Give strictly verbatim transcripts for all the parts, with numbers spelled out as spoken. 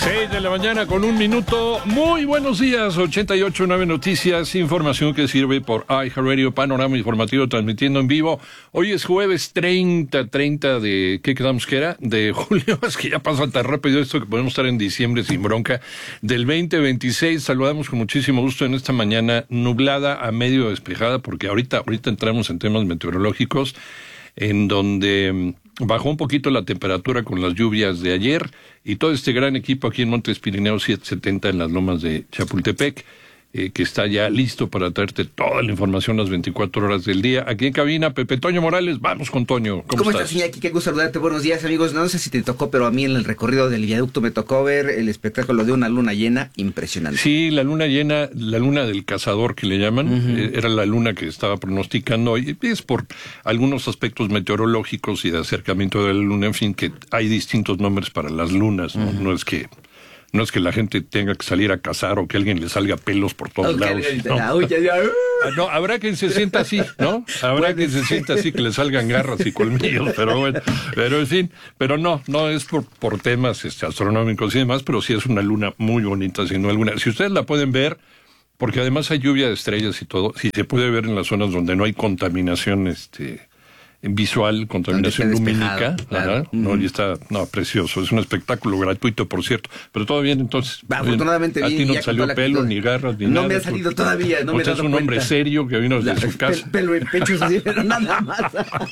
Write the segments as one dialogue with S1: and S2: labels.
S1: seis de la mañana con un minuto. Muy buenos días, ochenta y ocho punto nueve Noticias, información que sirve por iHeartRadio, panorama informativo transmitiendo en vivo. Hoy es jueves treinta, treinta de, ¿qué quedamos que era? De julio, es que ya pasa tan rápido esto que podemos estar en diciembre sin bronca. Del veinte veintiséis, saludamos con muchísimo gusto en esta mañana nublada a medio despejada, porque ahorita, ahorita entramos en temas meteorológicos, en donde bajó un poquito la temperatura con las lluvias de ayer, y todo este gran equipo aquí en Montes Pirineos setecientos setenta en las lomas de Chapultepec, eh, que está ya listo para traerte toda la información las veinticuatro horas del día. Aquí en cabina, Pepe Toño Morales. Vamos con Toño. ¿Cómo,
S2: ¿Cómo
S1: estás?
S2: estás, Iñaki? Qué gusto saludarte. Buenos días, amigos. No sé si te tocó, pero a mí en el recorrido del viaducto me tocó ver el espectáculo de una luna llena impresionante.
S1: Sí, la luna llena, la luna del cazador que le llaman, uh-huh. eh, era la luna que estaba pronosticando hoy. Es por algunos aspectos meteorológicos y de acercamiento de la luna, en fin, que hay distintos nombres para las lunas, ¿no? Uh-huh. No es que... No es que la gente tenga que salir a cazar o que alguien le salga pelos por todos okay, lados. ¿No? Uy, ya, ya. No, habrá quien se sienta así, ¿no? Habrá quien se sienta así, que le salgan garras y colmillos, pero bueno, pero en fin, pero no, no es por, por temas este, astronómicos y demás, pero sí es una luna muy bonita, sin duda alguna. Si ustedes la pueden ver, porque además hay lluvia de estrellas y todo, si se puede ver en las zonas donde no hay contaminación, este... visual, contaminación lumínica, claro. Ajá, no, y está, no, precioso, es un espectáculo gratuito, por cierto, pero todo bien, entonces.
S2: Va, afortunadamente bien.
S1: A ti no te salió pelo, ni garras, ni no nada.
S2: No me ha salido todavía, no me he dado
S1: cuenta. Es un hombre serio que vino desde su casa.
S2: Pel, pelo en pecho, sí, pero nada más.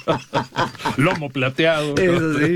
S1: Lomo plateado.
S2: Eso sí.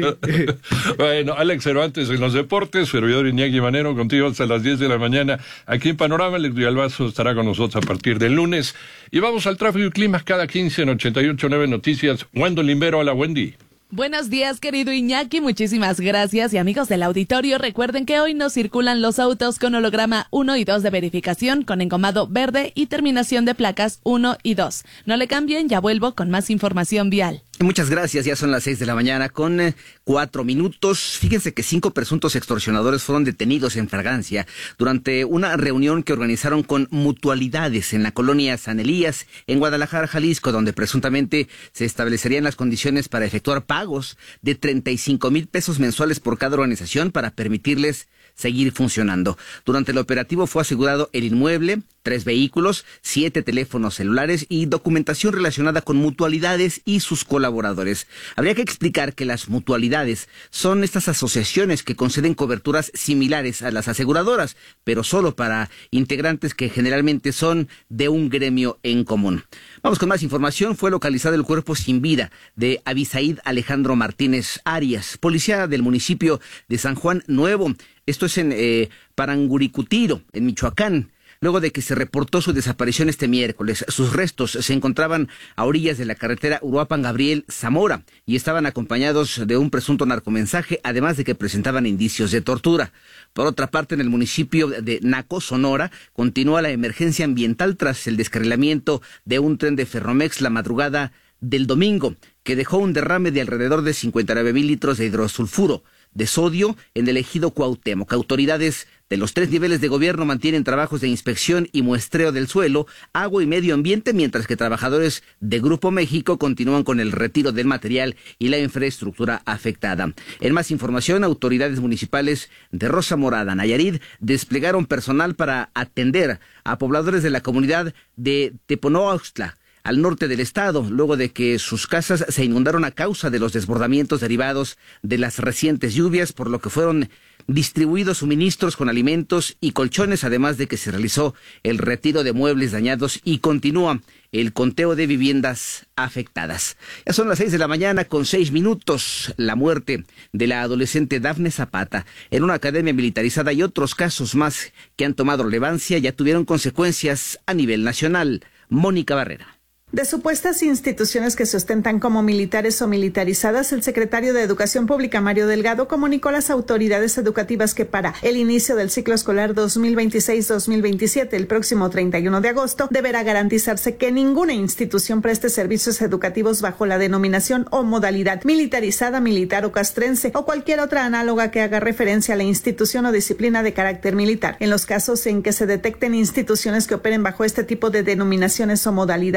S1: Bueno, Alex Cervantes en los deportes, servidor Iñaki Manero, contigo hasta las diez de la mañana, aquí en Panorama. Alex Villalbazo estará con nosotros a partir del lunes. Y vamos al tráfico y clima cada quince en ochenta y ocho punto nueve Noticias. Wendo Limbero, hola Wendy.
S3: Buenos días, querido Iñaki, muchísimas gracias. Y amigos del auditorio, recuerden que hoy no circulan los autos con holograma uno y dos de verificación, con engomado verde y terminación de placas uno y dos. No le cambien, ya vuelvo con más información vial.
S2: Muchas gracias, ya son las seis de la mañana con eh, cuatro minutos. Fíjense que cinco presuntos extorsionadores fueron detenidos en flagrancia durante una reunión que organizaron con Mutualidades en la colonia San Elías, en Guadalajara, Jalisco, donde presuntamente se establecerían las condiciones para efectuar pagos de treinta y cinco mil pesos mensuales por cada organización para permitirles seguir funcionando. Durante el operativo fue asegurado el inmueble, tres vehículos, siete teléfonos celulares y documentación relacionada con Mutualidades y sus colaboradores. Habría que explicar que las mutualidades son estas asociaciones que conceden coberturas similares a las aseguradoras, pero solo para integrantes que generalmente son de un gremio en común. Vamos con más información. Fue localizado el cuerpo sin vida de Abisaid Alejandro Martínez Arias, policía del municipio de San Juan Nuevo. Esto es en eh, Paranguricutiro, en Michoacán. Luego de que se reportó su desaparición este miércoles, sus restos se encontraban a orillas de la carretera Uruapan-Gabriel Zamora y estaban acompañados de un presunto narcomensaje, además de que presentaban indicios de tortura. Por otra parte, en el municipio de Naco, Sonora, continúa la emergencia ambiental tras el descarrilamiento de un tren de Ferromex la madrugada del domingo, que dejó un derrame de alrededor de cincuenta y nueve mil litros de hidrosulfuro de sodio en el ejido Cuauhtémoc. Autoridades de los tres niveles de gobierno mantienen trabajos de inspección y muestreo del suelo, agua y medio ambiente, mientras que trabajadores de Grupo México continúan con el retiro del material y la infraestructura afectada. En más información, autoridades municipales de Rosa Morada, Nayarit, desplegaron personal para atender a pobladores de la comunidad de Teponoaxtla, al norte del estado, luego de que sus casas se inundaron a causa de los desbordamientos derivados de las recientes lluvias, por lo que fueron distribuidos suministros con alimentos y colchones, además de que se realizó el retiro de muebles dañados y continúa el conteo de viviendas afectadas. Ya son las seis de la mañana con seis minutos. La muerte de la adolescente Dafne Zapata en una academia militarizada y otros casos más que han tomado relevancia ya tuvieron consecuencias a nivel nacional. Mónica Barrera.
S4: De supuestas instituciones que se ostentan como militares o militarizadas, el secretario de Educación Pública, Mario Delgado, comunicó a las autoridades educativas que para el inicio del ciclo escolar dos mil veintiséis dos mil veintisiete, el próximo treinta y uno de agosto, deberá garantizarse que ninguna institución preste servicios educativos bajo la denominación o modalidad militarizada, militar o castrense o cualquier otra análoga que haga referencia a la institución o disciplina de carácter militar. En los casos en que se detecten instituciones que operen bajo este tipo de denominaciones o modalidades,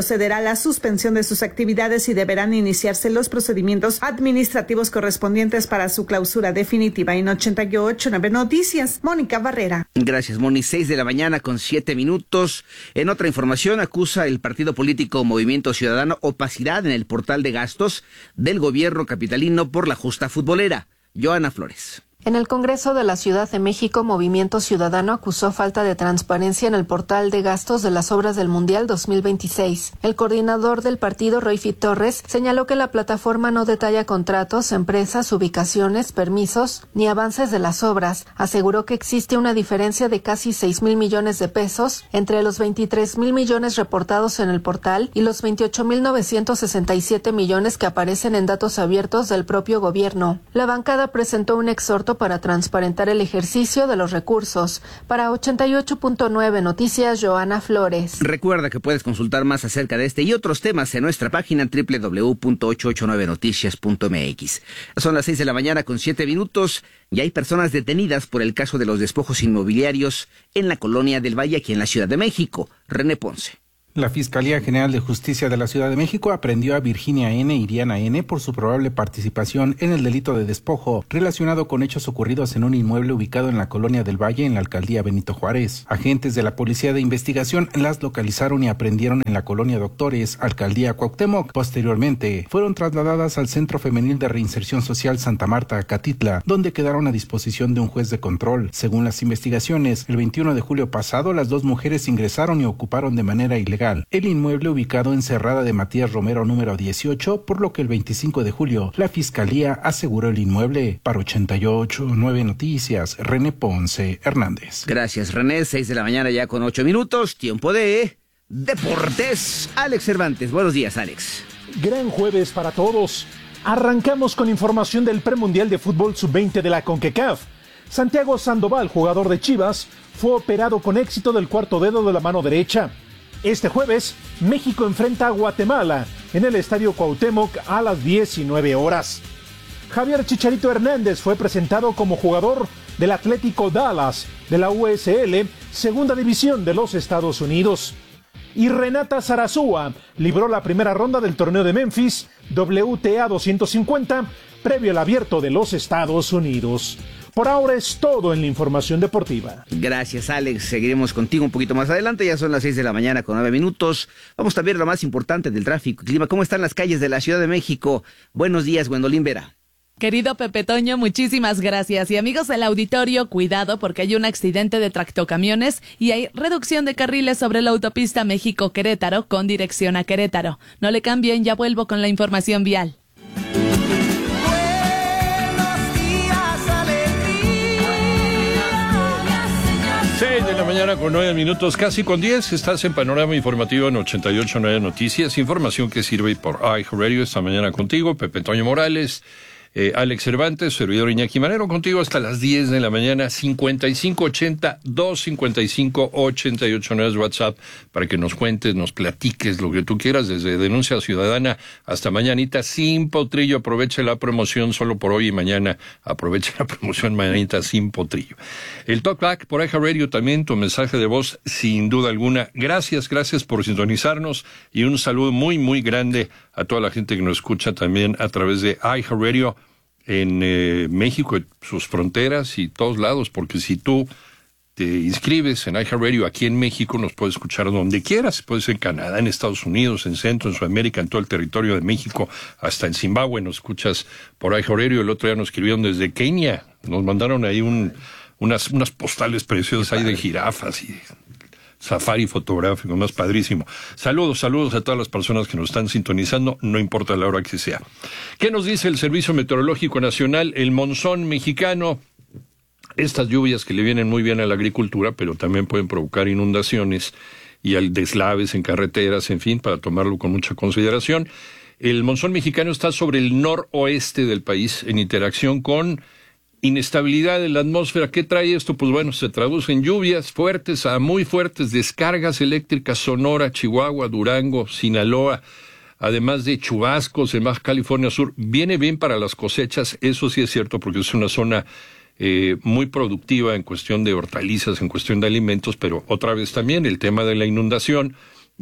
S4: procederá a la suspensión de sus actividades y deberán iniciarse los procedimientos administrativos correspondientes para su clausura definitiva. En ochenta y ocho nueve Noticias, Mónica Barrera.
S2: Gracias, Moni. Seis de la mañana con siete minutos. En otra información, acusa el partido político Movimiento Ciudadano opacidad en el portal de gastos del gobierno capitalino por la justa futbolera. Joana Flores.
S5: En el Congreso de la Ciudad de México, Movimiento Ciudadano acusó falta de transparencia en el portal de gastos de las obras del Mundial dos mil veintiséis. El coordinador del partido, Royfi Torres, señaló que la plataforma no detalla contratos, empresas, ubicaciones, permisos ni avances de las obras. Aseguró que existe una diferencia de casi seis mil millones de pesos entre los veintitrés mil millones reportados en el portal y los veintiocho mil novecientos sesenta y siete millones que aparecen en datos abiertos del propio gobierno. La bancada presentó un exhorto para transparentar el ejercicio de los recursos. Para ochenta y ocho punto nueve Noticias, Joana Flores.
S2: Recuerda que puedes consultar más acerca de este y otros temas en nuestra página doble u doble u doble u punto ochocientos ochenta y nueve noticias punto m x. Son las seis de la mañana con siete minutos y hay personas detenidas por el caso de los despojos inmobiliarios en la Colonia del Valle, aquí en la Ciudad de México. René Ponce.
S6: La Fiscalía General de Justicia de la Ciudad de México aprendió a Virginia N. y Diana N. por su probable participación en el delito de despojo relacionado con hechos ocurridos en un inmueble ubicado en la Colonia del Valle, en la alcaldía Benito Juárez. Agentes de la Policía de Investigación las localizaron y aprendieron en la Colonia Doctores, alcaldía Cuauhtémoc. Posteriormente, fueron trasladadas al Centro Femenil de Reinserción Social Santa Marta, Acatitla, donde quedaron a disposición de un juez de control. Según las investigaciones, el veintiuno de julio pasado, las dos mujeres ingresaron y ocuparon de manera ilegal el inmueble ubicado en Cerrada de Matías Romero número dieciocho, por lo que el veinticinco de julio la Fiscalía aseguró el inmueble. Para ochenta y ocho punto nueve Noticias, René Ponce Hernández.
S2: Gracias, René. Seis de la mañana ya con ocho minutos. Tiempo de deportes. Alex Cervantes. Buenos días, Alex.
S7: Gran jueves para todos. Arrancamos con información del premundial de fútbol sub veinte de la CONCACAF. Santiago Sandoval, jugador de Chivas, fue operado con éxito del cuarto dedo de la mano derecha. Este jueves, México enfrenta a Guatemala en el Estadio Cuauhtémoc a las diecinueve horas. Javier Chicharito Hernández fue presentado como jugador del Atlético Dallas de la U S L, segunda división de los Estados Unidos. Y Renata Zarazúa libró la primera ronda del torneo de Memphis W T A doscientos cincuenta previo al Abierto de los Estados Unidos. Por ahora es todo en la información deportiva.
S2: Gracias, Alex. Seguiremos contigo un poquito más adelante. Ya son las seis de la mañana con nueve minutos. Vamos a ver lo más importante del tráfico y clima. ¿Cómo están las calles de la Ciudad de México? Buenos días, Gwendolyn Vera.
S3: Querido Pepe Toño, muchísimas gracias. Y amigos del auditorio, cuidado porque hay un accidente de tractocamiones y hay reducción de carriles sobre la autopista México-Querétaro con dirección a Querétaro. No le cambien, ya vuelvo con la información vial.
S1: seis de la mañana con nueve minutos, casi con diez. Estás en Panorama Informativo en ochenta y ocho punto nueve Noticias. Información que sirve por iHeartRadio. Esta mañana contigo, Pepe Toño Morales, eh, Alex Cervantes, servidor Iñaki Manero, contigo hasta las diez de la mañana. cincuenta y cinco ochenta, doscientos cincuenta y cinco, ochenta y ocho nueve es WhatsApp para que nos cuentes, nos platiques lo que tú quieras, desde denuncia ciudadana hasta mañanita sin potrillo. Aproveche la promoción solo por hoy y mañana. Aproveche la promoción mañanita sin potrillo. El Talk Back por iHeartRadio también, tu mensaje de voz sin duda alguna. Gracias, gracias por sintonizarnos y un saludo muy, muy grande a toda la gente que nos escucha también a través de iHeartRadio en eh, México, sus fronteras y todos lados, porque si tú te inscribes en iHeartRadio aquí en México, nos puedes escuchar donde quieras. Puedes en Canadá, en Estados Unidos, en Centro, en Sudamérica, en todo el territorio de México, hasta en Zimbabue nos escuchas por iHeartRadio. El otro día nos escribieron desde Kenia, nos mandaron ahí un, unas, unas postales preciosas ahí de jirafas y safari fotográfico, más padrísimo. Saludos, saludos a todas las personas que nos están sintonizando, no importa la hora que sea. ¿Qué nos dice el Servicio Meteorológico Nacional? El monzón mexicano, estas lluvias que le vienen muy bien a la agricultura, pero también pueden provocar inundaciones y al deslaves en carreteras, en fin, para tomarlo con mucha consideración. El monzón mexicano está sobre el noroeste del país, en interacción con inestabilidad en la atmósfera. ¿Qué trae esto? Pues bueno, se traduce en lluvias fuertes a muy fuertes, descargas eléctricas Sonora, Chihuahua, Durango, Sinaloa, además de chubascos en Baja California Sur. Viene bien para las cosechas, eso sí es cierto, porque es una zona eh, muy productiva en cuestión de hortalizas, en cuestión de alimentos, pero otra vez también el tema de la inundación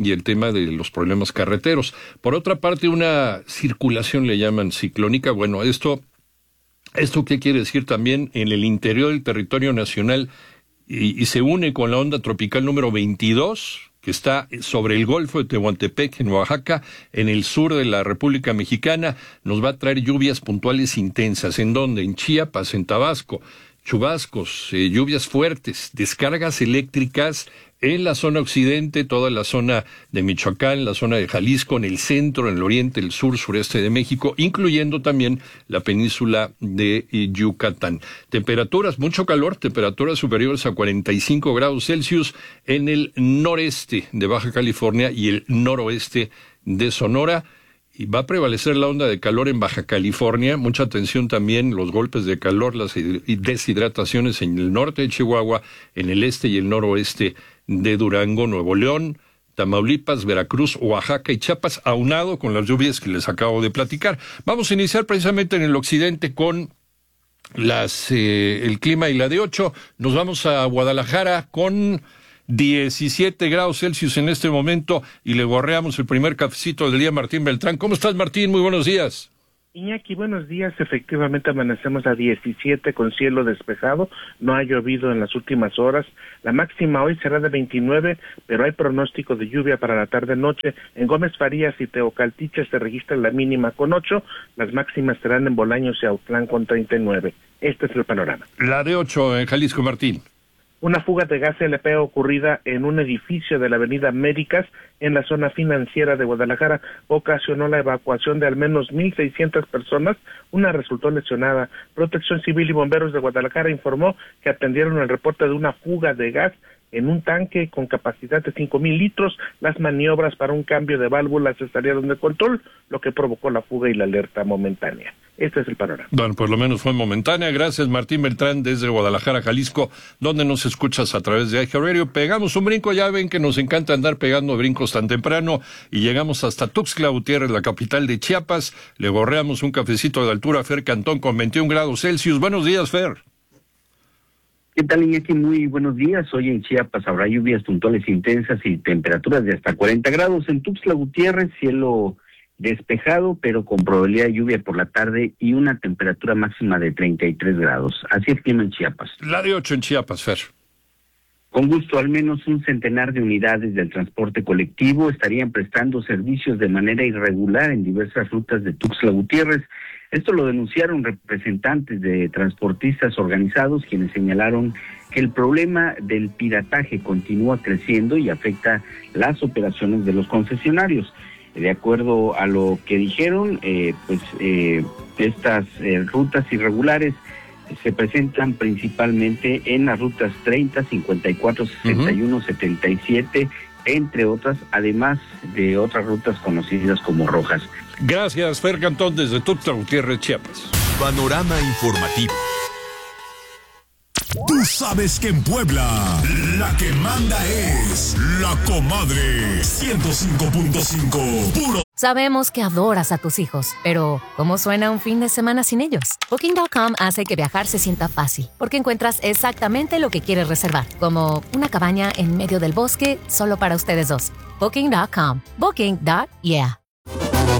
S1: y el tema de los problemas carreteros. Por otra parte, una circulación le llaman ciclónica. Bueno, esto, ¿esto qué quiere decir también en el interior del territorio nacional? Y, y se une con la onda tropical número veintidós, que está sobre el Golfo de Tehuantepec, en Oaxaca, en el sur de la República Mexicana. Nos va a traer lluvias puntuales intensas. ¿En dónde? En Chiapas, en Tabasco, chubascos, eh, lluvias fuertes, descargas eléctricas en la zona occidente, toda la zona de Michoacán, la zona de Jalisco, en el centro, en el oriente, el sur, sureste de México, incluyendo también la península de Yucatán. Temperaturas, mucho calor, temperaturas superiores a cuarenta y cinco grados Celsius en el noreste de Baja California y el noroeste de Sonora. Y va a prevalecer la onda de calor en Baja California. Mucha atención también, los golpes de calor, las deshidrataciones en el norte de Chihuahua, en el este y el noroeste de Durango, Nuevo León, Tamaulipas, Veracruz, Oaxaca y Chiapas, aunado con las lluvias que les acabo de platicar. Vamos a iniciar precisamente en el occidente con las eh, el clima y la de ocho. Nos vamos a Guadalajara con diecisiete grados Celsius en este momento y le gorreamos el primer cafecito del día a Martín Beltrán. ¿Cómo estás, Martín? Muy buenos días.
S8: Iñaki, buenos días. Efectivamente amanecemos a diecisiete con cielo despejado, no ha llovido en las últimas horas. La máxima hoy será de veintinueve, pero hay pronóstico de lluvia para la tarde-noche. En Gómez Farías y Teocaltiche se registra la mínima con ocho, las máximas serán en Bolaños y Autlán con treinta y nueve. Este es el panorama.
S1: La de ocho en Jalisco, Martín.
S8: Una fuga de gas L P ocurrida en un edificio de la avenida Américas en la zona financiera de Guadalajara ocasionó la evacuación de al menos mil seiscientas personas, una resultó lesionada. Protección Civil y Bomberos de Guadalajara informó que atendieron el reporte de una fuga de gas en un tanque con capacidad de cinco mil litros. Las maniobras para un cambio de válvulas salieron de control, lo que provocó la fuga y la alerta momentánea. Este es el panorama.
S1: Bueno, por lo menos fue momentánea. Gracias, Martín Beltrán, desde Guadalajara, Jalisco, donde nos escuchas a través de iHeartRadio. Pegamos un brinco, ya ven que nos encanta andar pegando brincos tan temprano, y llegamos hasta Tuxtla Gutiérrez, la capital de Chiapas. Le gorreamos un cafecito de altura a Fer Cantón con veintiún grados Celsius. Buenos días, Fer.
S9: ¿Qué tal, Iñaki? Muy buenos días. Hoy en Chiapas habrá lluvias puntuales intensas y temperaturas de hasta cuarenta grados. En Tuxtla Gutiérrez, cielo despejado, pero con probabilidad de lluvia por la tarde y una temperatura máxima de treinta y tres grados. Así es clima en Chiapas.
S1: La de ocho en Chiapas, Fer.
S9: Con gusto, al menos un centenar de unidades del transporte colectivo estarían prestando servicios de manera irregular en diversas rutas de Tuxtla Gutiérrez. Esto lo denunciaron representantes de transportistas organizados, quienes señalaron que el problema del pirataje continúa creciendo y afecta las operaciones de los concesionarios. De acuerdo a lo que dijeron, eh, pues eh, estas eh, rutas irregulares se presentan principalmente en las rutas treinta, cincuenta y cuatro, sesenta y uno, uh-huh. setenta y siete, entre otras, además de otras rutas conocidas como rojas.
S1: Gracias, Fer Cantón, desde Tuxtla Gutiérrez, Chiapas.
S10: Panorama informativo. Tú sabes que en Puebla la que manda es La Comadre ciento cinco punto cinco. Puro.
S11: Sabemos que adoras a tus hijos, pero ¿cómo suena un fin de semana sin ellos? Booking punto com hace que viajar se sienta fácil, porque encuentras exactamente lo que quieres reservar, como una cabaña en medio del bosque solo para ustedes dos. Booking punto com. Booking. Yeah.